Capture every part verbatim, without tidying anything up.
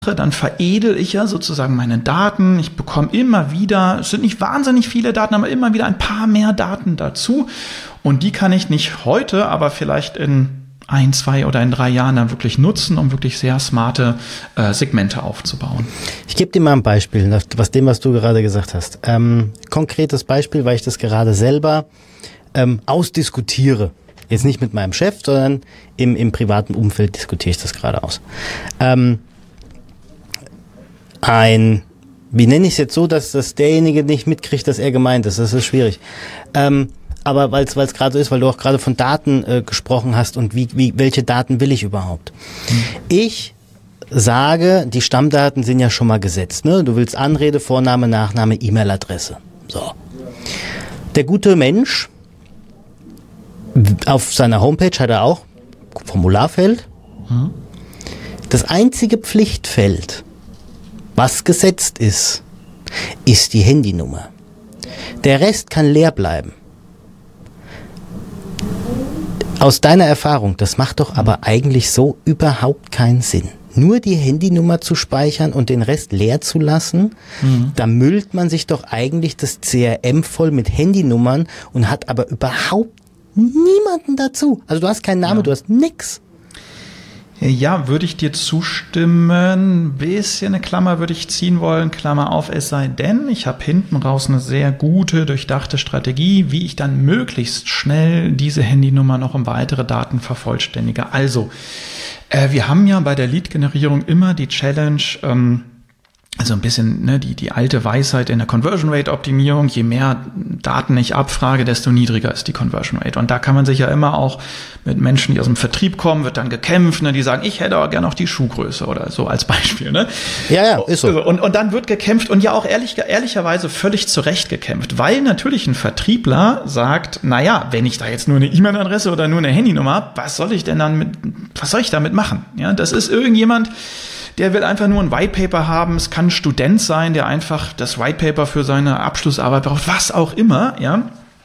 dann veredel ich ja sozusagen meine Daten. Ich bekomme immer wieder, es sind nicht wahnsinnig viele Daten, aber immer wieder ein paar mehr Daten dazu. Und die kann ich nicht heute, aber vielleicht in ein, zwei oder in drei Jahren dann wirklich nutzen, um wirklich sehr smarte äh, Segmente aufzubauen. Ich gebe dir mal ein Beispiel, was dem, was du gerade gesagt hast. Ähm, konkretes Beispiel, weil ich das gerade selber ähm, ausdiskutiere. Jetzt nicht mit meinem Chef, sondern im, im privaten Umfeld diskutiere ich das gerade aus. Ähm, Ein, wie nenne ich es jetzt so, dass das derjenige nicht mitkriegt, dass er gemeint ist. Das ist schwierig. Ähm, aber weil es gerade so ist, weil du auch gerade von Daten äh, gesprochen hast und wie, wie welche Daten will ich überhaupt? Hm. Ich sage, die Stammdaten sind ja schon mal gesetzt. Ne? Du willst Anrede, Vorname, Nachname, E-Mail-Adresse. So. Der gute Mensch, auf seiner Homepage hat er auch Formularfeld. Hm. Das einzige Pflichtfeld, was gesetzt ist, ist die Handynummer. Der Rest kann leer bleiben. Aus deiner Erfahrung, das macht doch aber eigentlich so überhaupt keinen Sinn. Nur die Handynummer zu speichern und den Rest leer zu lassen, mhm. da müllt man sich doch eigentlich das C R M voll mit Handynummern und hat aber überhaupt niemanden dazu. Also du hast keinen Namen, ja. Du hast nix. Ja, würde ich dir zustimmen. Ein bisschen eine Klammer würde ich ziehen wollen, Klammer auf, es sei denn, ich habe hinten raus eine sehr gute, durchdachte Strategie, wie ich dann möglichst schnell diese Handynummer noch um weitere Daten vervollständige. Also, äh, wir haben ja bei der Lead-Generierung immer die Challenge, ähm, also ein bisschen ne, die, die alte Weisheit in der Conversion Rate Optimierung, je mehr Daten ich abfrage, desto niedriger ist die Conversion Rate. Und da kann man sich ja immer auch mit Menschen, die aus dem Vertrieb kommen, wird dann gekämpft, ne, die sagen, ich hätte aber gerne auch die Schuhgröße oder so als Beispiel. Ne? Ja, ja, ist so. Und, und dann wird gekämpft und ja auch ehrlich, ehrlicherweise völlig zu Recht gekämpft, weil natürlich ein Vertriebler sagt, naja, wenn ich da jetzt nur eine E-Mail-Adresse oder nur eine Handynummer habe, was soll ich denn dann mit, was soll ich damit machen? Ja, das ist irgendjemand, der will einfach nur ein White Paper haben. Es kann ein Student sein, der einfach das White Paper für seine Abschlussarbeit braucht, was auch immer, ja.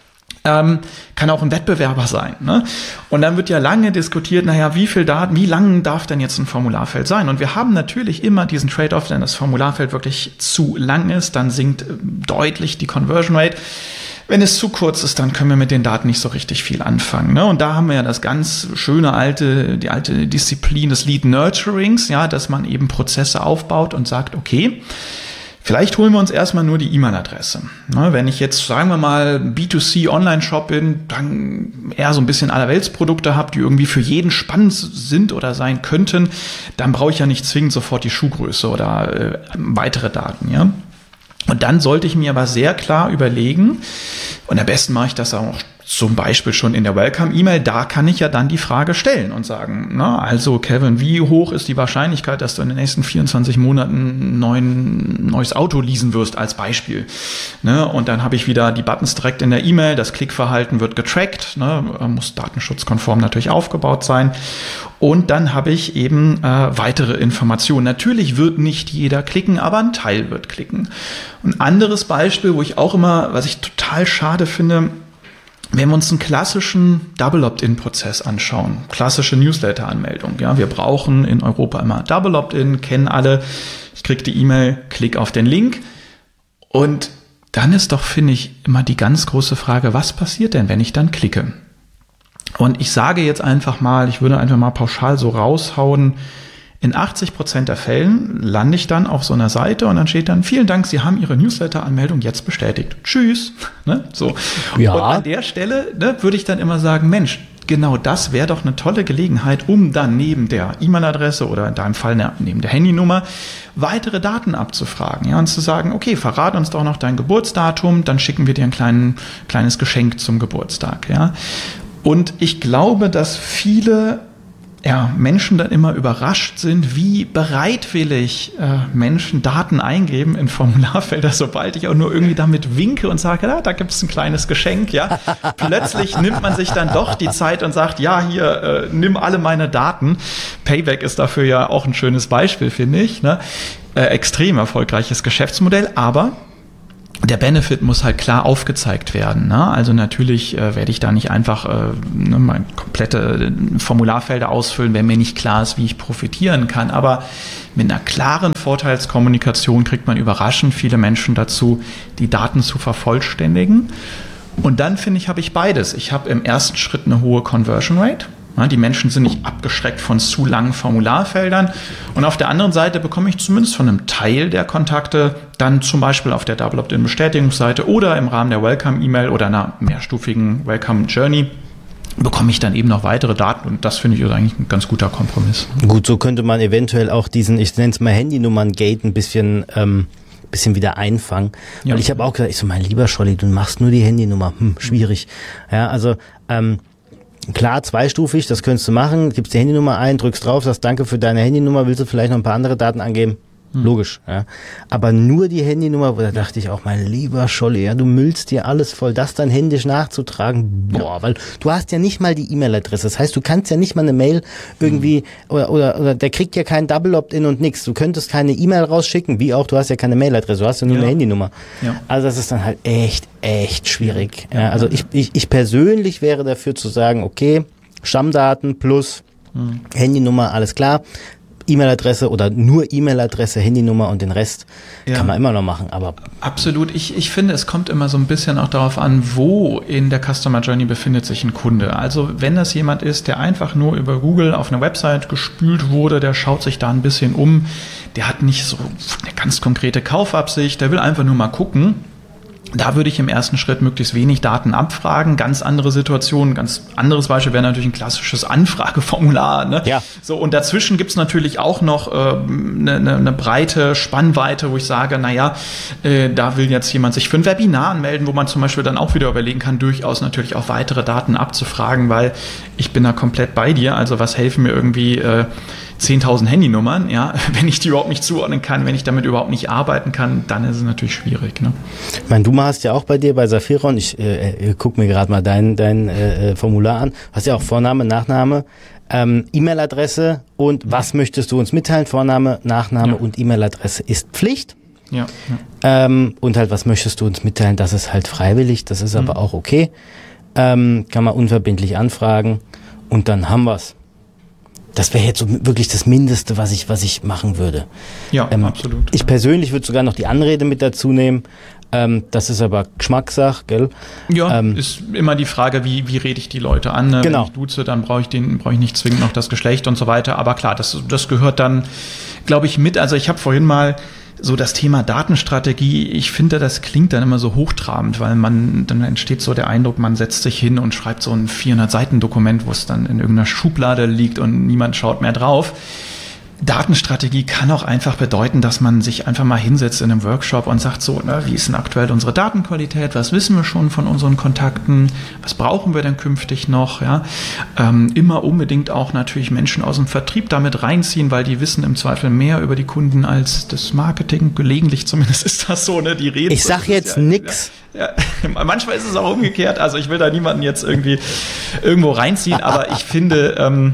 Ähm, kann auch ein Wettbewerber sein, ne? Und dann wird ja lange diskutiert, naja, wie viel Daten, wie lang darf denn jetzt ein Formularfeld sein? Und wir haben natürlich immer diesen Trade-off, wenn das Formularfeld wirklich zu lang ist, dann sinkt deutlich die Conversion Rate. Wenn es zu kurz ist, dann können wir mit den Daten nicht so richtig viel anfangen, ne? Und da haben wir ja das ganz schöne alte, die alte Disziplin des Lead Nurturings, ja, dass man eben Prozesse aufbaut und sagt, okay, vielleicht holen wir uns erstmal nur die E-Mail-Adresse. Ne, wenn ich jetzt, sagen wir mal, B zwei C Online-Shop bin, dann eher so ein bisschen Allerweltsprodukte habe, die irgendwie für jeden spannend sind oder sein könnten, dann brauche ich ja nicht zwingend sofort die Schuhgröße oder äh, weitere Daten, ja. Und dann sollte ich mir aber sehr klar überlegen, und am besten mache ich das auch zum Beispiel schon in der Welcome-E-Mail, da kann ich ja dann die Frage stellen und sagen, na, also Kevin, wie hoch ist die Wahrscheinlichkeit, dass du in den nächsten vierundzwanzig Monaten ein neuen, neues Auto leasen wirst, als Beispiel. Ne? Und dann habe ich wieder die Buttons direkt in der E-Mail, das Klickverhalten wird getrackt, ne? Muss datenschutzkonform natürlich aufgebaut sein. Und dann habe ich eben äh, weitere Informationen. Natürlich wird nicht jeder klicken, aber ein Teil wird klicken. Ein anderes Beispiel, wo ich auch immer, was ich total schade finde, wenn wir uns einen klassischen Double-Opt-in-Prozess anschauen, klassische Newsletter-Anmeldung, ja, wir brauchen in Europa immer Double Opt-in, kennen alle, ich kriege die E-Mail, klick auf den Link und dann ist doch, finde ich, immer die ganz große Frage, was passiert denn, wenn ich dann klicke? Und ich sage jetzt einfach mal, ich würde einfach mal pauschal so raushauen, in achtzig Prozent der Fällen lande ich dann auf so einer Seite und dann steht dann, vielen Dank, Sie haben Ihre Newsletter-Anmeldung jetzt bestätigt. Tschüss. Ne? So. Ja. Und an der Stelle ne, würde ich dann immer sagen, Mensch, genau das wäre doch eine tolle Gelegenheit, um dann neben der E-Mail-Adresse oder in deinem Fall neben der Handynummer weitere Daten abzufragen, ja, und zu sagen, okay, verrat uns doch noch dein Geburtsdatum, dann schicken wir dir ein kleinen, kleines Geschenk zum Geburtstag, ja. Und ich glaube, dass viele ja, Menschen dann immer überrascht sind, wie bereitwillig äh, Menschen Daten eingeben in Formularfelder, sobald ich auch nur irgendwie damit winke und sage, ja, da gibt es ein kleines Geschenk, ja. Plötzlich nimmt man sich dann doch die Zeit und sagt, ja, hier, äh, nimm alle meine Daten. Payback ist dafür ja auch ein schönes Beispiel, finde ich, ne? Äh, extrem erfolgreiches Geschäftsmodell, aber der Benefit muss halt klar aufgezeigt werden. Ne? Also natürlich äh, werde ich da nicht einfach äh, ne, meine komplette Formularfelder ausfüllen, wenn mir nicht klar ist, wie ich profitieren kann. Aber mit einer klaren Vorteilskommunikation kriegt man überraschend viele Menschen dazu, die Daten zu vervollständigen. Und dann, finde ich, habe ich beides. Ich habe im ersten Schritt eine hohe Conversion Rate. Die Menschen sind nicht abgeschreckt von zu langen Formularfeldern. Und auf der anderen Seite bekomme ich zumindest von einem Teil der Kontakte dann zum Beispiel auf der Double Opt-in-Bestätigungsseite oder im Rahmen der Welcome-E-Mail oder einer mehrstufigen Welcome-Journey bekomme ich dann eben noch weitere Daten. Und das finde ich ist eigentlich ein ganz guter Kompromiss. Gut, so könnte man eventuell auch diesen, ich nenne es mal Handynummern-Gate ein bisschen... Ähm bisschen wieder einfangen. Ja. Weil ich habe auch gesagt, ich so, mein lieber Scholli, du machst nur die Handynummer. Hm, schwierig. Ja, also ähm, klar, zweistufig, das könntest du machen. Gibst die Handynummer ein, drückst drauf, sagst danke für deine Handynummer, willst du vielleicht noch ein paar andere Daten angeben? Hm. Logisch, ja. Aber nur die Handynummer, da dachte ich auch, mein lieber Scholli, ja, du müllst dir alles voll, das dann händisch nachzutragen. Boah, ja. Weil du hast ja nicht mal die E-Mail-Adresse. Das heißt, du kannst ja nicht mal eine Mail irgendwie, hm. oder, oder, oder der kriegt ja kein Double Opt-in und nix. Du könntest keine E-Mail rausschicken, wie auch, du hast ja keine Mail-Adresse, du hast ja nur ja. eine Handynummer. Ja. Also das ist dann halt echt, echt schwierig. Ja, ja, also ja. Ich, ich, ich persönlich wäre dafür zu sagen, okay, Stammdaten plus hm. Handynummer, alles klar. E-Mail-Adresse oder nur E-Mail-Adresse, Handynummer und den Rest ja. kann man immer noch machen. Aber absolut. Ich, ich finde, es kommt immer so ein bisschen auch darauf an, wo in der Customer Journey befindet sich ein Kunde. Also wenn das jemand ist, der einfach nur über Google auf eine Website gespült wurde, der schaut sich da ein bisschen um, der hat nicht so eine ganz konkrete Kaufabsicht, der will einfach nur mal gucken. Da würde ich im ersten Schritt möglichst wenig Daten abfragen. Ganz andere Situationen, ganz anderes Beispiel wäre natürlich ein klassisches Anfrageformular. Ne? Ja. So, und dazwischen gibt es natürlich auch noch äh, eine, eine breite Spannweite, wo ich sage, naja, äh, da will jetzt jemand sich für ein Webinar anmelden, wo man zum Beispiel dann auch wieder überlegen kann, durchaus natürlich auch weitere Daten abzufragen, weil ich bin da komplett bei dir. Also was helfen mir irgendwie äh, zehntausend Handynummern, ja, wenn ich die überhaupt nicht zuordnen kann, wenn ich damit überhaupt nicht arbeiten kann, dann ist es natürlich schwierig. Ne? Ich meine, du hast ja auch bei dir bei Saphiron, ich äh, gucke mir gerade mal dein, dein äh, Formular an, hast ja auch Vorname, Nachname, ähm, E-Mail-Adresse und was möchtest du uns mitteilen? Vorname, Nachname ja. und E-Mail-Adresse ist Pflicht. Ja, ja. Ähm, und halt, was möchtest du uns mitteilen? Das ist halt freiwillig, das ist mhm. aber auch okay. Ähm, kann man unverbindlich anfragen und dann haben wir's. Das wäre jetzt so wirklich das Mindeste, was ich, was ich machen würde. Ja, ähm, absolut. Ich persönlich würde sogar noch die Anrede mit dazu nehmen. Ähm, das ist aber Geschmackssache, gell? Ja, ähm, ist immer die Frage, wie, wie rede ich die Leute an? Ne? Genau. Wenn ich duze, dann brauche ich den, brauche ich nicht zwingend noch das Geschlecht und so weiter. Aber klar, das, das gehört dann, glaube ich, mit. Also ich habe vorhin mal so das Thema Datenstrategie, ich finde, das klingt dann immer so hochtrabend, weil man, dann entsteht so der Eindruck, man setzt sich hin und schreibt so ein vierhundert Seiten Dokument, wo es dann in irgendeiner Schublade liegt und niemand schaut mehr drauf. Datenstrategie kann auch einfach bedeuten, dass man sich einfach mal hinsetzt in einem Workshop und sagt so, ne, wie ist denn aktuell unsere Datenqualität, was wissen wir schon von unseren Kontakten, was brauchen wir denn künftig noch, ja, ähm, immer unbedingt auch natürlich Menschen aus dem Vertrieb damit reinziehen, weil die wissen im Zweifel mehr über die Kunden als das Marketing, gelegentlich zumindest ist das so, ne, die reden. Ich sag jetzt ja, nix. Ja, ja, manchmal ist es auch umgekehrt, also ich will da niemanden jetzt irgendwie irgendwo reinziehen, aber ich finde, ähm,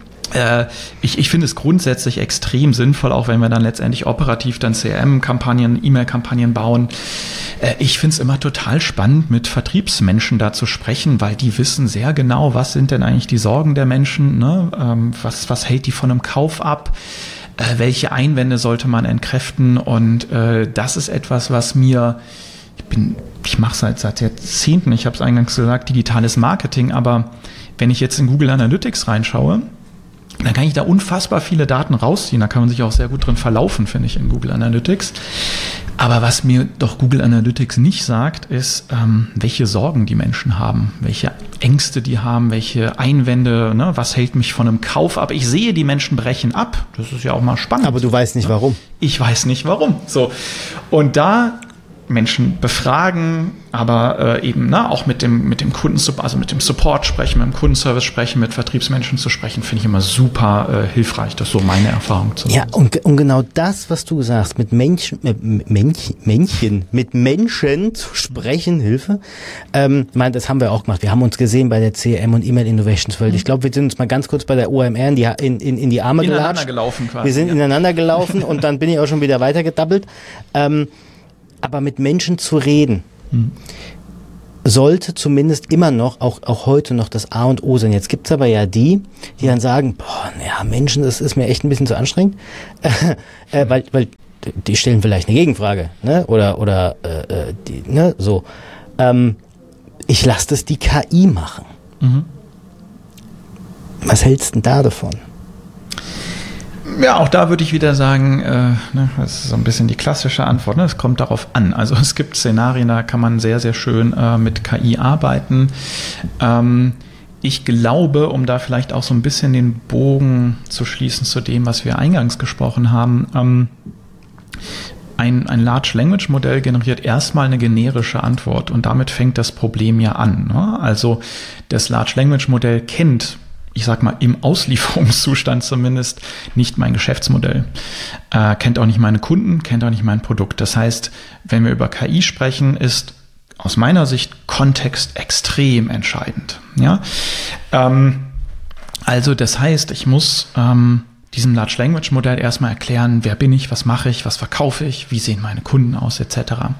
Ich, ich finde es grundsätzlich extrem sinnvoll, auch wenn wir dann letztendlich operativ dann C R M-Kampagnen, E-Mail-Kampagnen bauen. Ich finde es immer total spannend, mit Vertriebsmenschen da zu sprechen, weil die wissen sehr genau, was sind denn eigentlich die Sorgen der Menschen, ne? was, was hält die von einem Kauf ab, welche Einwände sollte man entkräften, und das ist etwas, was mir, ich bin, ich mache seit, seit Jahrzehnten, ich habe es eingangs gesagt, digitales Marketing, aber wenn ich jetzt in Google Analytics reinschaue, dann kann ich da unfassbar viele Daten rausziehen. Da kann man sich auch sehr gut drin verlaufen, finde ich, in Google Analytics. Aber was mir doch Google Analytics nicht sagt, ist, ähm, welche Sorgen die Menschen haben, welche Ängste die haben, welche Einwände, ne? Was hält mich von einem Kauf ab. Ich sehe, die Menschen brechen ab. Das ist ja auch mal spannend. Aber du weißt nicht, ne? Warum. Ich weiß nicht, warum. So. Und da Menschen befragen, aber äh, eben na, auch mit dem, mit dem Kunden, also mit dem Support sprechen, mit dem Kundenservice sprechen, mit Vertriebsmenschen zu sprechen, finde ich immer super äh, hilfreich. Das ist so meine Erfahrung. Ja, und, und genau das, was du sagst, mit Menschen, mit Männchen, Männchen, mit Menschen zu sprechen, Hilfe. Ähm, ich meine, das haben wir auch gemacht. Wir haben uns gesehen bei der C R M und E-Mail Innovations World. Ich glaube, wir sind uns mal ganz kurz bei der O M R in die, in, in, in die Arme ineinander gelatscht. gelaufen quasi. Wir sind ja. ineinander gelaufen und dann bin ich auch schon wieder weitergedabbelt. Ähm, aber mit Menschen zu reden, hm. sollte zumindest immer noch, auch, auch heute noch das A und O sein. Jetzt gibt's aber ja die, die dann sagen, boah, naja, Menschen, das ist mir echt ein bisschen zu anstrengend, äh, weil, weil die stellen vielleicht eine Gegenfrage, ne? Oder, oder äh, die, ne, so. Ähm, ich lasse das die K I machen. Mhm. Was hältst du denn da davon? Ja, auch da würde ich wieder sagen, äh, ne, das ist so ein bisschen die klassische Antwort, ne? Es kommt darauf an. Also es gibt Szenarien, da kann man sehr, sehr schön äh, mit K I arbeiten. Ähm, ich glaube, um da vielleicht auch so ein bisschen den Bogen zu schließen zu dem, was wir eingangs gesprochen haben, ähm, Ein, ein Large Language Modell generiert erstmal eine generische Antwort und damit fängt das Problem ja an. Ne? Also das Large Language Modell kennt, ich sag mal im Auslieferungszustand zumindest, nicht mein Geschäftsmodell, äh, kennt auch nicht meine Kunden, kennt auch nicht mein Produkt. Das heißt, wenn wir über K I sprechen, ist aus meiner Sicht Kontext extrem entscheidend. Ja? Ähm, also das heißt, ich muss ähm, diesem Large Language Modell erstmal erklären, wer bin ich, was mache ich, was verkaufe ich, wie sehen meine Kunden aus, et cetera.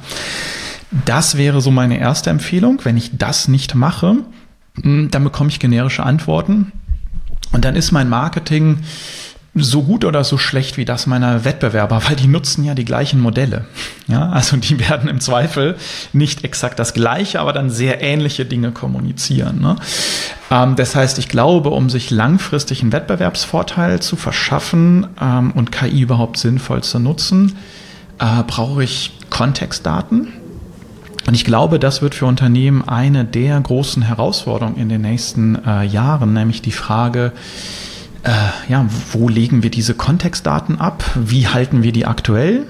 Das wäre so meine erste Empfehlung. Wenn ich das nicht mache, dann bekomme ich generische Antworten und dann ist mein Marketing so gut oder so schlecht wie das meiner Wettbewerber, weil die nutzen ja die gleichen Modelle. Ja, also die werden im Zweifel nicht exakt das Gleiche, aber dann sehr ähnliche Dinge kommunizieren. Ne? Ähm, das heißt, ich glaube, um sich langfristig einen Wettbewerbsvorteil zu verschaffen ähm, und K I überhaupt sinnvoll zu nutzen, äh, brauche ich Kontextdaten. Und ich glaube, das wird für Unternehmen eine der großen Herausforderungen in den nächsten äh, Jahren, nämlich die Frage, Äh, ja, wo legen wir diese Kontextdaten ab? Wie halten wir die aktuell?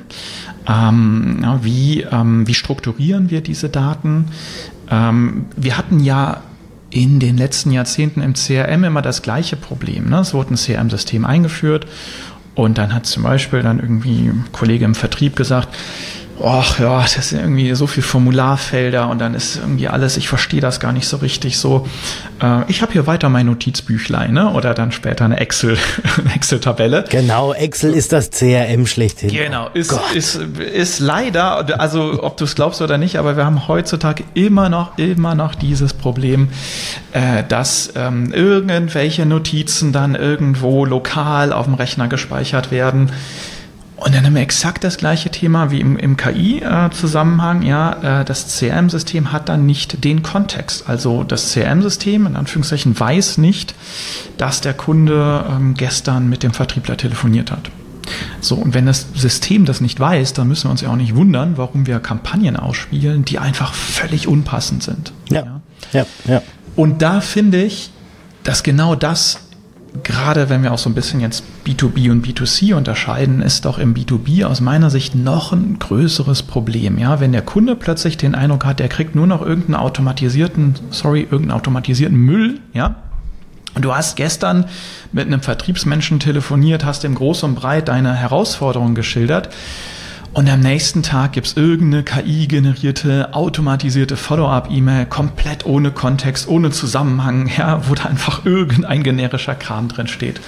Ähm, ja, wie, ähm, wie strukturieren wir diese Daten? Ähm, wir hatten ja in den letzten Jahrzehnten im C R M immer das gleiche Problem. Ne? Es wurde ein C R M-System eingeführt und dann hat zum Beispiel dann irgendwie ein Kollege im Vertrieb gesagt, ach ja, das sind irgendwie so viele Formularfelder und dann ist irgendwie alles, ich verstehe das gar nicht so richtig so. Äh, ich habe hier weiter mein Notizbüchlein, ne? Oder dann später eine Excel, eine Excel-Tabelle. Genau, Excel ist das C R M schlechthin. Genau, ist, ist, ist leider, also ob du es glaubst oder nicht, aber wir haben heutzutage immer noch, immer noch dieses Problem, äh, dass ähm, irgendwelche Notizen dann irgendwo lokal auf dem Rechner gespeichert werden. Und dann haben wir exakt das gleiche Thema wie im, im K I-Zusammenhang. Äh, ja, äh, das C R M-System hat dann nicht den Kontext. Also das C R M-System, in Anführungszeichen, weiß nicht, dass der Kunde ähm, gestern mit dem Vertriebler telefoniert hat. So, und wenn das System das nicht weiß, dann müssen wir uns ja auch nicht wundern, warum wir Kampagnen ausspielen, die einfach völlig unpassend sind. Ja, ja, ja. ja. Und da finde ich, dass genau das, gerade wenn wir auch so ein bisschen jetzt B zwei B und B zwei C unterscheiden, ist doch im B zwei B aus meiner Sicht noch ein größeres Problem. Ja, wenn der Kunde plötzlich den Eindruck hat, der kriegt nur noch irgendeinen automatisierten, sorry, irgendeinen automatisierten Müll, ja, und du hast gestern mit einem Vertriebsmenschen telefoniert, hast ihm groß und breit deine Herausforderungen geschildert. Und am nächsten Tag gibt es irgendeine K I-generierte, automatisierte Follow-up-E-Mail, komplett ohne Kontext, ohne Zusammenhang, ja, wo da einfach irgendein generischer Kram drin steht.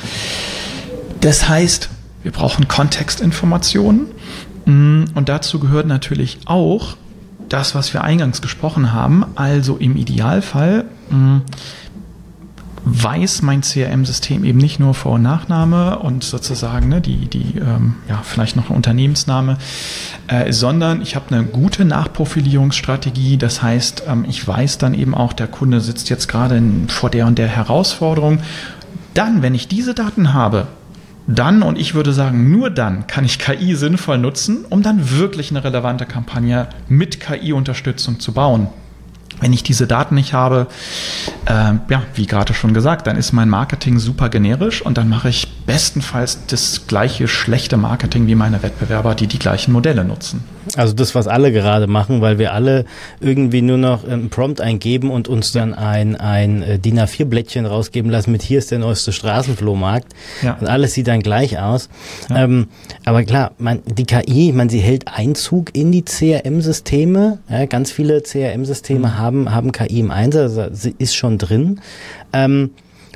Das heißt, wir brauchen Kontextinformationen und dazu gehört natürlich auch das, was wir eingangs gesprochen haben, also im Idealfall weiß mein C R M-System eben nicht nur Vor- und Nachname und sozusagen ne, die, die ähm, ja, vielleicht noch ein Unternehmensname, äh, sondern ich habe eine gute Nachprofilierungsstrategie. Das heißt, ähm, ich weiß dann eben auch, der Kunde sitzt jetzt gerade in, vor der und der Herausforderung. Dann, wenn ich diese Daten habe, dann, und ich würde sagen, nur dann kann ich K I sinnvoll nutzen, um dann wirklich eine relevante Kampagne mit K I-Unterstützung zu bauen. Wenn ich diese Daten nicht habe, äh, ja, wie gerade schon gesagt, dann ist mein Marketing super generisch und dann mache ich bestenfalls das gleiche schlechte Marketing wie meine Wettbewerber, die die gleichen Modelle nutzen. Also das, was alle gerade machen, weil wir alle irgendwie nur noch einen Prompt eingeben und uns dann ein, ein D I N A vier Blättchen rausgeben lassen mit hier ist der neueste Straßenflohmarkt ja. Und alles sieht dann gleich aus. Ja. Ähm, aber klar, man, die K I, man, sie hält Einzug in die C R M-Systeme. Ja, ganz viele C R M-Systeme mhm. haben, haben K I im Einsatz, also sie ist schon drin. Ähm,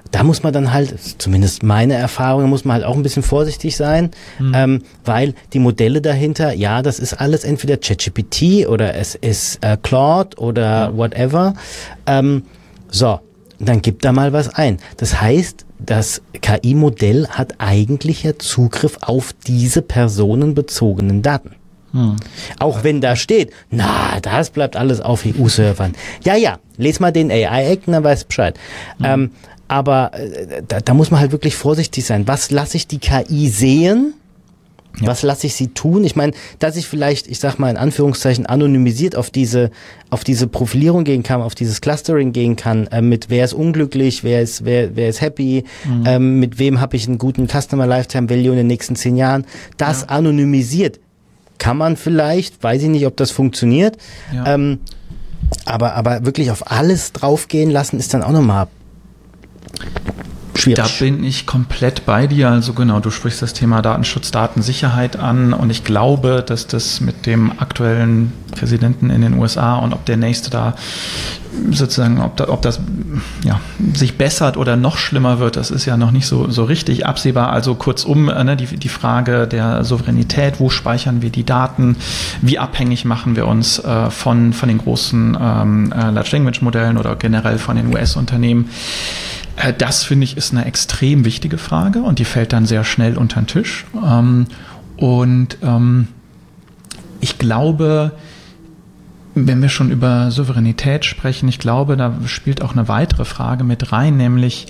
da muss man dann halt, zumindest meine Erfahrung, da muss man halt auch ein bisschen vorsichtig sein, mhm. ähm, weil die Modelle dahinter, ja, das ist alles entweder ChatGPT oder es ist äh, Claude oder ja. whatever. Ähm, so, dann gibt da mal was ein. Das heißt, das K I-Modell hat eigentlich ja Zugriff auf diese personenbezogenen Daten. Hm. Auch wenn da steht, na, das bleibt alles auf E U-Servern. Ja, ja, les mal den A I-Act, dann weißt du Bescheid. Hm. Ähm, aber äh, da, da muss man halt wirklich vorsichtig sein. Was lasse ich die K I sehen? Ja. Was lasse ich sie tun? Ich meine, dass ich vielleicht, ich sag mal in Anführungszeichen, anonymisiert auf diese auf diese Profilierung gehen kann, auf dieses Clustering gehen kann, äh, mit wer ist unglücklich, wer ist wer wer ist happy, mhm. ähm, mit wem habe ich einen guten Customer Lifetime Value in den nächsten zehn Jahren. Das ja. anonymisiert kann man vielleicht, weiß ich nicht, ob das funktioniert, ja. ähm, aber aber wirklich auf alles draufgehen lassen ist dann auch nochmal schwierig. Da bin ich komplett bei dir. Also genau, du sprichst das Thema Datenschutz, Datensicherheit an und ich glaube, dass das mit dem aktuellen Präsidenten in den U S A und ob der nächste da sozusagen, ob, da, ob das ja, sich bessert oder noch schlimmer wird, das ist ja noch nicht so, so richtig absehbar. Also kurzum, ne, die, die Frage der Souveränität, wo speichern wir die Daten, wie abhängig machen wir uns äh, von, von den großen ähm, Large Language Modellen oder generell von den U S-Unternehmen. Das, finde ich, ist eine extrem wichtige Frage und die fällt dann sehr schnell unter den Tisch. Und ich glaube, wenn wir schon über Souveränität sprechen, ich glaube, da spielt auch eine weitere Frage mit rein, nämlich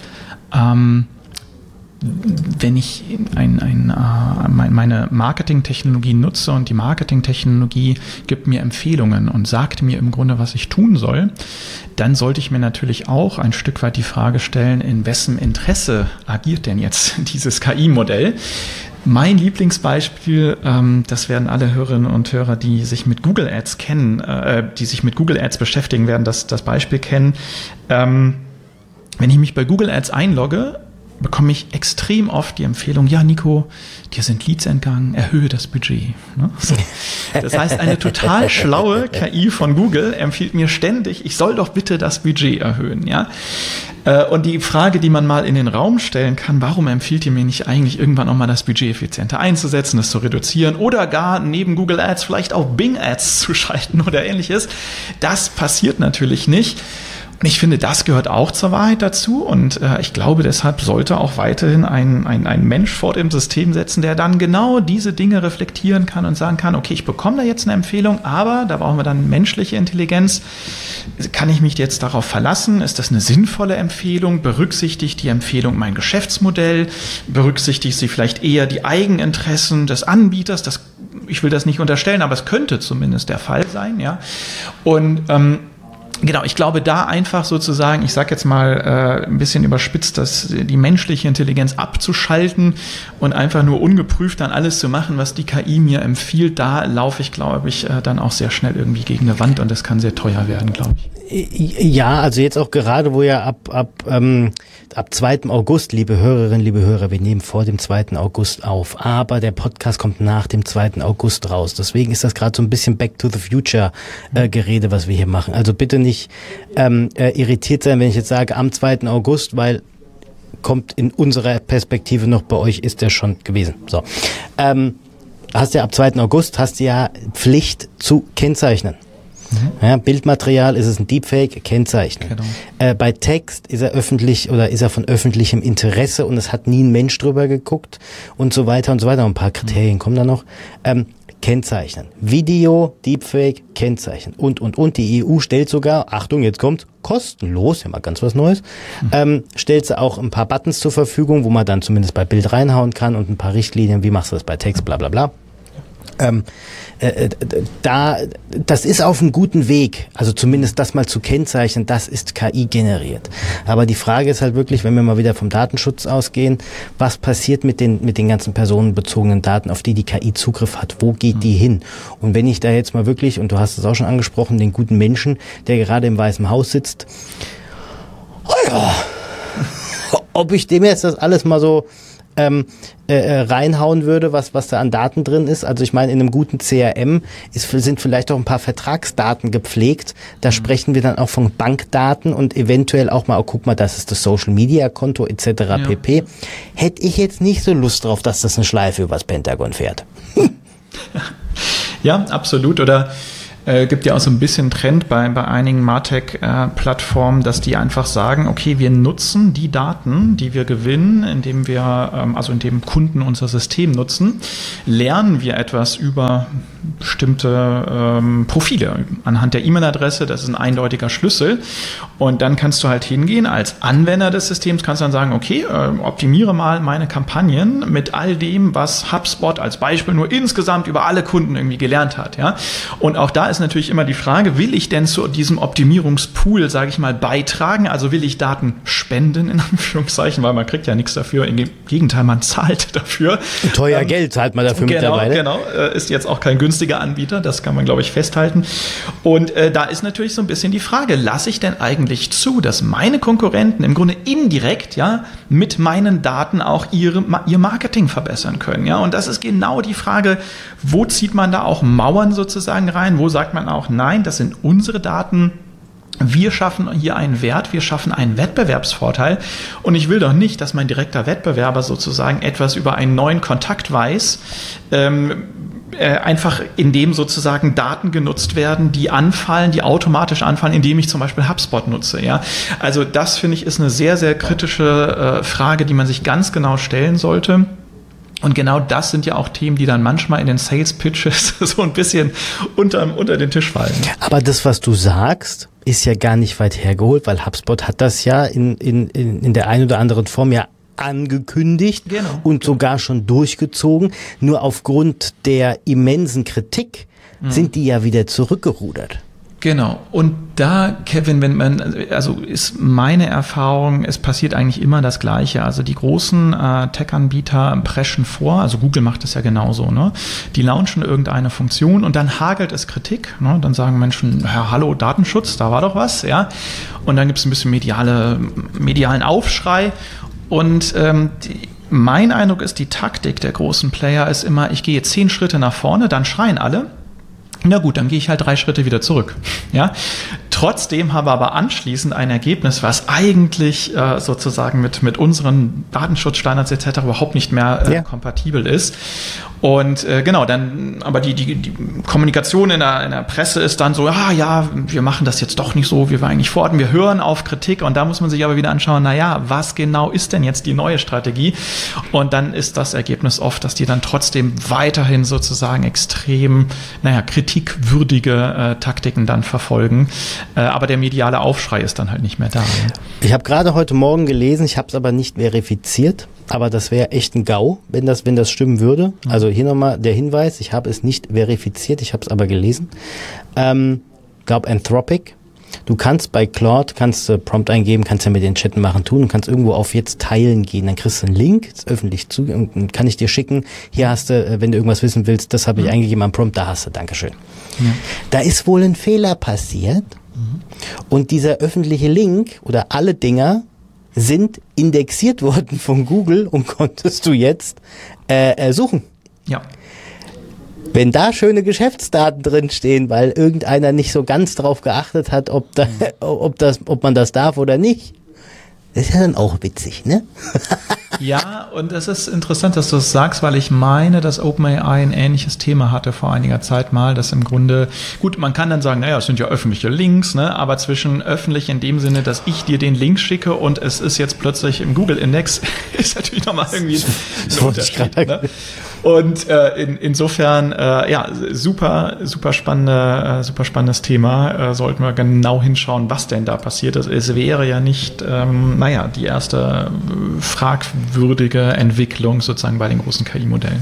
wenn ich ein, ein, äh, meine Marketingtechnologie nutze und die Marketingtechnologie gibt mir Empfehlungen und sagt mir im Grunde, was ich tun soll, dann sollte ich mir natürlich auch ein Stück weit die Frage stellen, in wessen Interesse agiert denn jetzt dieses K I-Modell? Mein Lieblingsbeispiel, ähm, das werden alle Hörerinnen und Hörer, die sich mit Google Ads kennen, äh, die sich mit Google Ads beschäftigen, werden das, das Beispiel kennen. Ähm, wenn ich mich bei Google Ads einlogge, bekomme ich extrem oft die Empfehlung, ja Nico, dir sind Leads entgangen, erhöhe das Budget. Das heißt, eine total schlaue K I von Google empfiehlt mir ständig, ich soll doch bitte das Budget erhöhen. Ja? Und die Frage, die man mal in den Raum stellen kann, warum empfiehlt ihr mir nicht eigentlich irgendwann auch mal das Budget effizienter einzusetzen, das zu reduzieren oder gar neben Google Ads vielleicht auch Bing Ads zu schalten oder ähnliches, das passiert natürlich nicht. Und ich finde, das gehört auch zur Wahrheit dazu und äh, ich glaube, deshalb sollte auch weiterhin ein, ein, ein Mensch vor dem System setzen, der dann genau diese Dinge reflektieren kann und sagen kann, okay, ich bekomme da jetzt eine Empfehlung, aber da brauchen wir dann menschliche Intelligenz. Kann ich mich jetzt darauf verlassen? Ist das eine sinnvolle Empfehlung? Berücksichtigt die Empfehlung mein Geschäftsmodell? Berücksichtigt sie vielleicht eher die Eigeninteressen des Anbieters? Das, ich will das nicht unterstellen, aber es könnte zumindest der Fall sein, ja. Und ähm, Genau, ich glaube, da einfach sozusagen, ich sage jetzt mal äh, ein bisschen überspitzt, dass die menschliche Intelligenz abzuschalten und einfach nur ungeprüft dann alles zu machen, was die K I mir empfiehlt, da laufe ich, glaube ich, äh, dann auch sehr schnell irgendwie gegen eine Wand und das kann sehr teuer werden, glaube ich. Ja, also jetzt auch gerade, wo ja ab ab ähm, ab zweiten August, liebe Hörerinnen, liebe Hörer, wir nehmen vor dem zweiten August auf, aber der Podcast kommt nach dem zweiten August raus. Deswegen ist das gerade so ein bisschen Back to the Future äh, Gerede, was wir hier machen. Also bitte nicht ähm, äh, irritiert sein, wenn ich jetzt sage am zweiten August, weil kommt in unserer Perspektive noch, bei euch ist der schon gewesen. So, ähm, hast ja ab zweiten August hast du ja Pflicht zu kennzeichnen. Mhm. Ja, Bildmaterial, ist es ein Deepfake, kennzeichnen. Genau. Äh, bei Text ist er öffentlich oder ist er von öffentlichem Interesse und es hat nie ein Mensch drüber geguckt und so weiter und so weiter. Ein paar Kriterien mhm. kommen da noch. Ähm, kennzeichnen. Video, Deepfake, kennzeichnen. Und, und, und. Die E U stellt sogar, Achtung, jetzt kommt, kostenlos, ja mal ganz was Neues, mhm. ähm, stellt sie auch ein paar Buttons zur Verfügung, wo man dann zumindest bei Bild reinhauen kann und ein paar Richtlinien, wie machst du das bei Text, bla bla bla. Ähm, äh, da, das ist auf einem guten Weg, also zumindest das mal zu kennzeichnen, das ist K I generiert. Aber die Frage ist halt wirklich, wenn wir mal wieder vom Datenschutz ausgehen, was passiert mit den mit den ganzen personenbezogenen Daten, auf die die K I Zugriff hat, wo geht die hin? Und wenn ich da jetzt mal wirklich, und du hast es auch schon angesprochen, den guten Menschen, der gerade im Weißen Haus sitzt, oh ja, ob ich dem jetzt das alles mal so ähm, äh, reinhauen würde, was was da an Daten drin ist. Also ich meine, in einem guten C R M ist, sind vielleicht auch ein paar Vertragsdaten gepflegt. Da mhm. sprechen wir dann auch von Bankdaten und eventuell auch mal, oh, guck mal, das ist das Social-Media-Konto et cetera ja. pp. Hätte ich jetzt nicht so Lust drauf, dass das eine Schleife übers Pentagon fährt. Ja, absolut. Oder Äh, gibt ja auch so ein bisschen Trend bei, bei einigen MarTech-Plattformen, äh, dass die einfach sagen, okay, wir nutzen die Daten, die wir gewinnen, indem wir, ähm, also indem Kunden unser System nutzen, lernen wir etwas über bestimmte ähm, Profile anhand der E-Mail-Adresse. Das ist ein eindeutiger Schlüssel. Und dann kannst du halt hingehen als Anwender des Systems, kannst dann sagen, okay, äh, optimiere mal meine Kampagnen mit all dem, was HubSpot als Beispiel nur insgesamt über alle Kunden irgendwie gelernt hat. Ja? Und auch da ist natürlich immer die Frage, will ich denn zu diesem Optimierungspool, sage ich mal, beitragen? Also will ich Daten spenden, in Anführungszeichen, weil man kriegt ja nichts dafür. Im Gegenteil, man zahlt dafür. Teuer ähm, Geld zahlt man dafür genau, mittlerweile. Genau, äh, ist jetzt auch kein günstiger Anbieter, das kann man, glaube ich, festhalten. Und äh, da ist natürlich so ein bisschen die Frage, lasse ich denn eigentlich zu, dass meine Konkurrenten im Grunde indirekt ja mit meinen Daten auch ihre, ihr Marketing verbessern können? Ja? Und das ist genau die Frage, wo zieht man da auch Mauern sozusagen rein? Wo sagt man auch, nein, das sind unsere Daten, wir schaffen hier einen Wert, wir schaffen einen Wettbewerbsvorteil und ich will doch nicht, dass mein direkter Wettbewerber sozusagen etwas über einen neuen Kontakt weiß, ähm, äh, einfach indem sozusagen Daten genutzt werden, die anfallen, die automatisch anfallen, indem ich zum Beispiel HubSpot nutze. Ja? Also das, finde ich, ist eine sehr, sehr kritische äh, Frage, die man sich ganz genau stellen sollte. Und genau das sind ja auch Themen, die dann manchmal in den Sales-Pitches so ein bisschen unter, unter den Tisch fallen. Aber das, was du sagst, ist ja gar nicht weit hergeholt, weil HubSpot hat das ja in, in, in der einen oder anderen Form ja angekündigt genau. und sogar schon durchgezogen. Nur aufgrund der immensen Kritik mhm. sind die ja wieder zurückgerudert. Genau. Und da, Kevin, wenn man, also ist meine Erfahrung, es passiert eigentlich immer das Gleiche. Also die großen äh, Tech-Anbieter preschen vor, also Google macht das ja genauso, ne? Die launchen irgendeine Funktion und dann hagelt es Kritik, ne? Dann sagen Menschen, ja, hallo, Datenschutz, da war doch was, ja. Und dann gibt es ein bisschen mediale, medialen Aufschrei und ähm, die, mein Eindruck ist, die Taktik der großen Player ist immer, ich gehe zehn Schritte nach vorne, dann schreien alle. Na gut, dann gehe ich halt drei Schritte wieder zurück. Ja? Trotzdem haben wir aber anschließend ein Ergebnis, was eigentlich äh, sozusagen mit, mit unseren Datenschutzstandards et cetera überhaupt nicht mehr äh, ja. kompatibel ist. Und äh, genau, dann, aber die, die, die Kommunikation in der, in der Presse ist dann so, ah ja, wir machen das jetzt doch nicht so, wie wir eigentlich vorhatten, wir hören auf Kritik und da muss man sich aber wieder anschauen, naja, was genau ist denn jetzt die neue Strategie? Und dann ist das Ergebnis oft, dass die dann trotzdem weiterhin sozusagen extrem, naja, kritikwürdige äh, Taktiken dann verfolgen. Äh, aber der mediale Aufschrei ist dann halt nicht mehr da. Ne? Ich habe gerade heute Morgen gelesen, ich habe es aber nicht verifiziert, aber das wäre echt ein GAU, wenn das, wenn das stimmen würde. Mhm. Also hier nochmal der Hinweis, ich habe es nicht verifiziert, ich habe es aber gelesen. Ähm, glaube Anthropic. Du kannst bei Claude, kannst du Prompt eingeben, kannst ja mit den Chatten machen, tun und kannst irgendwo auf jetzt teilen gehen. Dann kriegst du einen Link, ist öffentlich zu, und kann ich dir schicken. Hier hast du, wenn du irgendwas wissen willst, das habe ich mhm. eingegeben am Prompt, da hast du, Dankeschön. Ja. Da ist wohl ein Fehler passiert mhm. und dieser öffentliche Link oder alle Dinger sind indexiert worden von Google und konntest du jetzt äh, äh, suchen. Ja. Wenn da schöne Geschäftsdaten drinstehen, weil irgendeiner nicht so ganz drauf geachtet hat, ob, da, ob, das, ob man das darf oder nicht, das ist ja dann auch witzig, ne? Ja, und es ist interessant, dass du es sagst, weil ich meine, dass OpenAI ein ähnliches Thema hatte vor einiger Zeit mal, dass im Grunde, gut, man kann dann sagen, naja, es sind ja öffentliche Links, ne, aber zwischen öffentlich in dem Sinne, dass ich dir den Link schicke und es ist jetzt plötzlich im Google-Index, ist natürlich nochmal irgendwie ein Unterschied, ne? Und äh, in, insofern, äh, ja, super, super spannende, äh, super spannendes Thema. Äh, sollten wir genau hinschauen, was denn da passiert ist. Es wäre ja nicht, ähm, naja, die erste äh, fragwürdige Entwicklung sozusagen bei den großen K I-Modellen.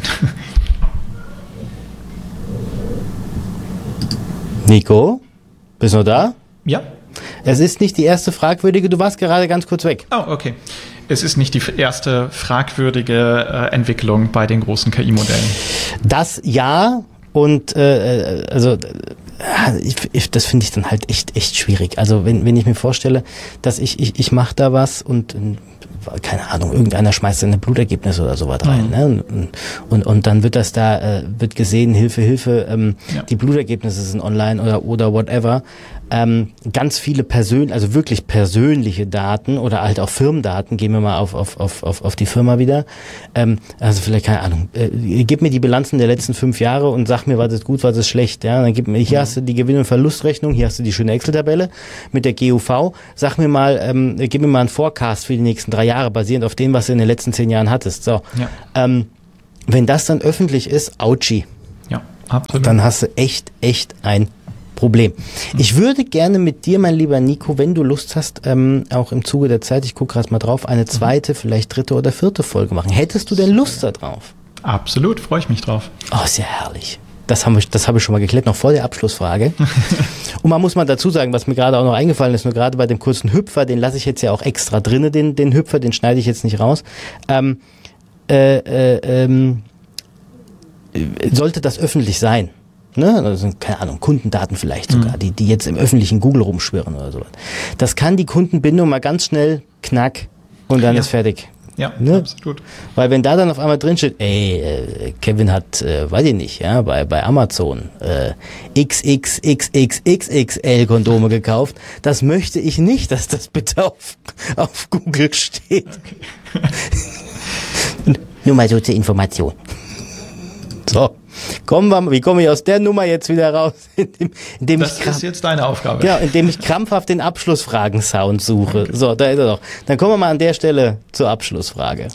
Nico, bist du da? Ja. Es ist nicht die erste fragwürdige, du warst gerade ganz kurz weg. Oh, okay. Es ist nicht die erste fragwürdige äh, Entwicklung bei den großen K I-Modellen. Das ja, und äh, also äh, ich, ich, das finde ich dann halt echt echt schwierig. Also wenn wenn ich mir vorstelle, dass ich ich, ich mache da was und äh, keine Ahnung, irgendeiner schmeißt seine Blutergebnisse oder sowas rein. Mhm. Ne? Und, und, und dann wird das da, äh, wird gesehen, Hilfe, Hilfe, ähm, ja. die Blutergebnisse sind online oder, oder whatever. Ähm, ganz viele persönliche, also wirklich persönliche Daten oder halt auch Firmendaten, gehen wir mal auf, auf, auf, auf, auf die Firma wieder. Ähm, also vielleicht, keine Ahnung, äh, gib mir die Bilanzen der letzten fünf Jahre und sag mir, was ist gut, was ist schlecht. Ja, dann gib mir, hier mhm. hast du die Gewinn- und Verlustrechnung, hier hast du die schöne Excel-Tabelle mit der G U V. Sag mir mal, ähm, gib mir mal einen Forecast für die nächsten drei Jahre, basierend auf dem, was du in den letzten zehn Jahren hattest. So, ja. ähm, wenn das dann öffentlich ist, ouchi. Ja, absolut. Dann hast du echt, echt ein Problem. Ich würde gerne mit dir, mein lieber Nico, wenn du Lust hast, ähm, auch im Zuge der Zeit, ich gucke gerade mal drauf, eine zweite, vielleicht dritte oder vierte Folge machen. Hättest du denn Lust da drauf? Absolut, freue ich mich drauf. Oh, sehr herrlich. Das haben wir, das habe ich schon mal geklärt, noch vor der Abschlussfrage. Und man muss mal dazu sagen, was mir gerade auch noch eingefallen ist, nur gerade bei dem kurzen Hüpfer, den lasse ich jetzt ja auch extra drinne, den, den Hüpfer, den schneide ich jetzt nicht raus. Ähm, äh, äh, ähm, sollte das öffentlich sein? Ne, also, keine Ahnung, Kundendaten vielleicht sogar, mhm. die, die jetzt im öffentlichen Google rumschwirren oder sowas. Das kann die Kundenbindung mal ganz schnell knack und dann ja. ist fertig. Ja, ne? Absolut. Weil wenn da dann auf einmal drin steht, ey, äh, Kevin hat, äh, weiß ich nicht, ja, bei, bei Amazon äh, X X X X X X L Kondome gekauft, das möchte ich nicht, dass das bitte auf, auf Google steht. Okay. Nur mal so zur Information. So. Kommen wir, wie komme ich aus der Nummer jetzt wieder raus? Indem, indem das ich ist jetzt deine Aufgabe. Ja, indem ich krampfhaft den Abschlussfragen-Sound suche. Okay. So, da ist er doch. Dann kommen wir mal an der Stelle zur Abschlussfrage.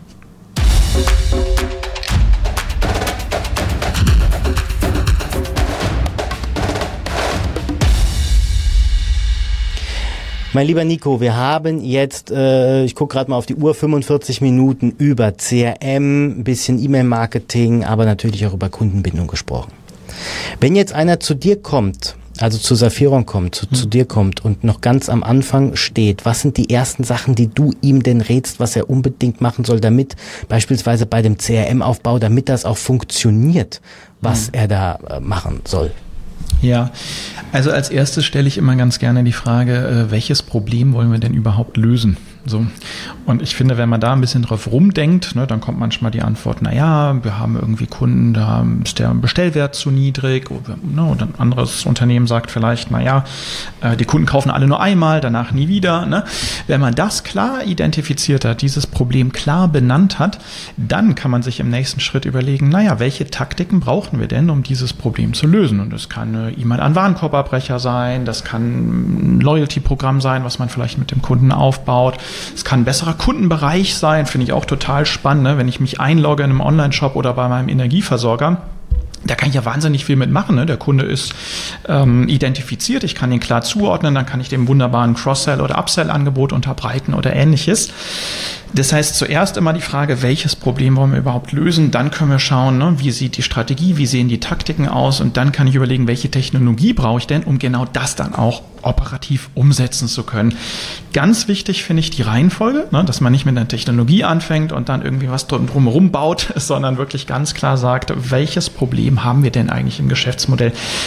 Mein lieber Nico, wir haben jetzt, äh, ich gucke gerade mal auf die Uhr, fünfundvierzig Minuten über C R M, ein bisschen E-Mail-Marketing, aber natürlich auch über Kundenbindung gesprochen. Wenn jetzt einer zu dir kommt, also zu Saphiron kommt, zu, hm. zu dir kommt und noch ganz am Anfang steht, was sind die ersten Sachen, die du ihm denn rätst, was er unbedingt machen soll, damit beispielsweise bei dem C R M-Aufbau, damit das auch funktioniert, was hm. er da äh, machen soll? Ja, also als erstes stelle ich immer ganz gerne die Frage, äh, welches Problem wollen wir denn überhaupt lösen? So. Und ich finde, wenn man da ein bisschen drauf rumdenkt, ne, dann kommt manchmal die Antwort, naja, wir haben irgendwie Kunden, da ist der Bestellwert zu niedrig, oder, ne, oder ein anderes Unternehmen sagt vielleicht, naja, äh, die Kunden kaufen alle nur einmal, danach nie wieder. Ne? Wenn man das klar identifiziert hat, dieses Problem klar benannt hat, dann kann man sich im nächsten Schritt überlegen, naja, welche Taktiken brauchen wir denn, um dieses Problem zu lösen? Und das kann eine E-Mail an Warenkorbabbrecher sein, das kann ein Loyalty-Programm sein, was man vielleicht mit dem Kunden aufbaut. Es kann ein besserer Kundenbereich sein, finde ich auch total spannend, ne? Wenn ich mich einlogge in einem Online-Shop oder bei meinem Energieversorger. Da kann ich ja wahnsinnig viel mitmachen. Ne? Der Kunde ist ähm, identifiziert, ich kann ihn klar zuordnen, dann kann ich dem wunderbaren Cross-Sell- oder Upsell-Angebot unterbreiten oder ähnliches. Das heißt, zuerst immer die Frage, welches Problem wollen wir überhaupt lösen? Dann können wir schauen, ne, wie sieht die Strategie, wie sehen die Taktiken aus? Und dann kann ich überlegen, welche Technologie brauche ich denn, um genau das dann auch operativ umsetzen zu können. Ganz wichtig finde ich die Reihenfolge, ne, dass man nicht mit einer Technologie anfängt und dann irgendwie was drumherum baut, sondern wirklich ganz klar sagt, welches Problem haben wir denn eigentlich im Geschäftsmodell?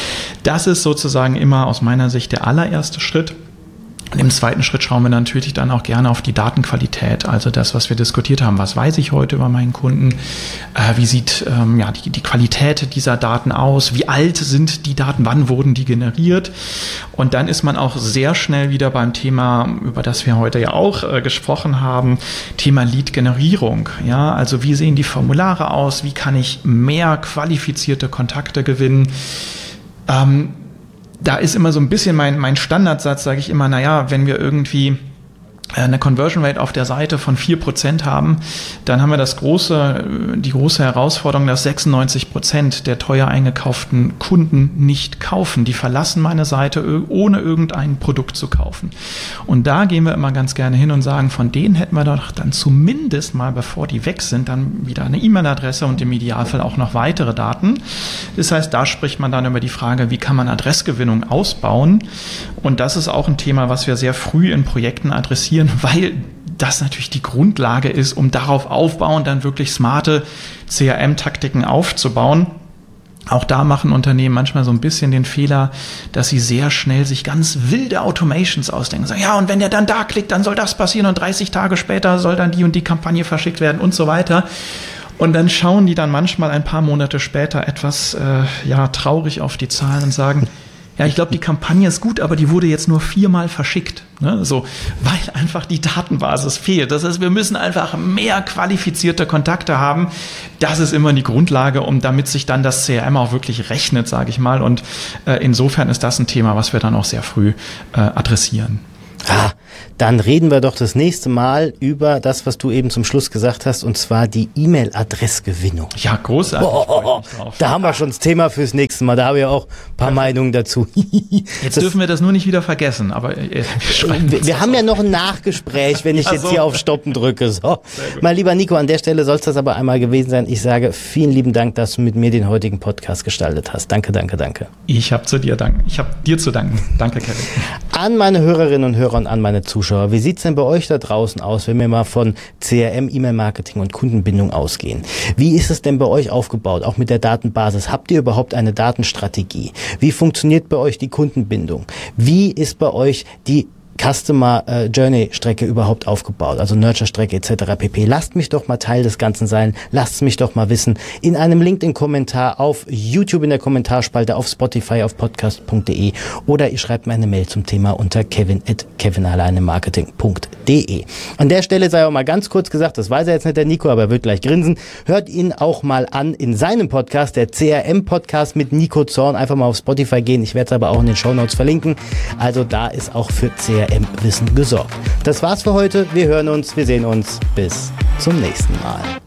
Das ist sozusagen immer aus meiner Sicht der allererste Schritt. Und im zweiten Schritt schauen wir natürlich dann auch gerne auf die Datenqualität, also das, was wir diskutiert haben. Was weiß ich heute über meinen Kunden? Äh, wie sieht ähm, ja, die, die Qualität dieser Daten aus? Wie alt sind die Daten? Wann wurden die generiert? Und dann ist man auch sehr schnell wieder beim Thema, über das wir heute ja auch äh, gesprochen haben, Thema Lead-Generierung. Ja, also wie sehen die Formulare aus? Wie kann ich mehr qualifizierte Kontakte gewinnen? Ähm, Da ist immer so ein bisschen mein, mein Standardsatz, sage ich immer, naja, wenn wir irgendwie eine Conversion Rate auf der Seite von vier Prozent haben, dann haben wir das große, die große Herausforderung, dass sechsundneunzig Prozent der teuer eingekauften Kunden nicht kaufen. Die verlassen meine Seite, ohne irgendein Produkt zu kaufen. Und da gehen wir immer ganz gerne hin und sagen, von denen hätten wir doch dann zumindest mal, bevor die weg sind, dann wieder eine E-Mail-Adresse und im Idealfall auch noch weitere Daten. Das heißt, da spricht man dann über die Frage, wie kann man Adressgewinnung ausbauen? Und das ist auch ein Thema, was wir sehr früh in Projekten adressieren, weil das natürlich die Grundlage ist, um darauf aufbauend dann wirklich smarte C R M-Taktiken aufzubauen. Auch da machen Unternehmen manchmal so ein bisschen den Fehler, dass sie sehr schnell sich ganz wilde Automations ausdenken. Sagen, ja, und wenn der dann da klickt, dann soll das passieren und dreißig Tage später soll dann die und die Kampagne verschickt werden und so weiter. Und dann schauen die dann manchmal ein paar Monate später etwas äh, ja traurig auf die Zahlen und sagen, ja, ich glaube, die Kampagne ist gut, aber die wurde jetzt nur viermal verschickt. Ne? So, weil einfach die Datenbasis fehlt. Das heißt, wir müssen einfach mehr qualifizierte Kontakte haben. Das ist immer die Grundlage, um damit sich dann das C R M auch wirklich rechnet, sage ich mal. Und äh, insofern ist das ein Thema, was wir dann auch sehr früh äh, adressieren. Ah, dann reden wir doch das nächste Mal über das, was du eben zum Schluss gesagt hast, und zwar die E-Mail-Adressgewinnung. Ja, großartig. Oh, oh, oh, oh. Da haben wir schon das Thema fürs nächste Mal. Da habe ich auch ein paar ja. Meinungen dazu. Jetzt das, dürfen wir das nur nicht wieder vergessen. Aber äh, wir, wir, wir haben ja noch ein Nachgespräch, wenn ich ja, jetzt so. hier auf Stoppen drücke. So. Mein lieber Nico, an der Stelle soll es das aber einmal gewesen sein. Ich sage vielen lieben Dank, dass du mit mir den heutigen Podcast gestaltet hast. Danke, danke, danke. Ich habe zu dir danken. Ich habe dir zu danken. Danke, Kevin. An meine Hörerinnen und Hörer und an meine Zuschauer. Wie sieht's denn bei euch da draußen aus, wenn wir mal von C R M, E-Mail-Marketing und Kundenbindung ausgehen? Wie ist es denn bei euch aufgebaut, auch mit der Datenbasis? Habt ihr überhaupt eine Datenstrategie? Wie funktioniert bei euch die Kundenbindung? Wie ist bei euch die Customer äh, Journey Strecke überhaupt aufgebaut, also Nurture Strecke et cetera pp. Lasst mich doch mal Teil des Ganzen sein, lasst es mich doch mal wissen in einem LinkedIn-Kommentar auf YouTube in der Kommentarspalte, auf Spotify, auf podcast punkt de oder ihr schreibt mir eine Mail zum Thema unter kevin at kevinalleinemarketing punkt de. An der Stelle sei auch mal ganz kurz gesagt, das weiß er jetzt nicht der Nico, aber er wird gleich grinsen, hört ihn auch mal an in seinem Podcast, der C R M-Podcast mit Nico Zorn, einfach mal auf Spotify gehen, ich werde es aber auch in den Shownotes verlinken, also da ist auch für C R M Wissen gesorgt. Das war's für heute. Wir hören uns, wir sehen uns. Bis zum nächsten Mal.